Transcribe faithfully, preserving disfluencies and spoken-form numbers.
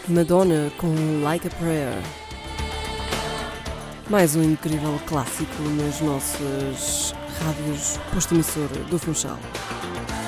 Madonna com Like a Prayer. Mais um incrível clássico nas nossas rádios posto emissor do Funchal.